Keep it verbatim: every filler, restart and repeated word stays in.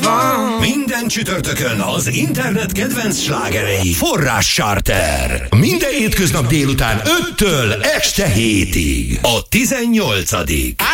van. Minden csütörtökön az internet kedvenc slágerei Forrás Charter. Minden hétköznap délután öttől este hétig. A tizennyolcadik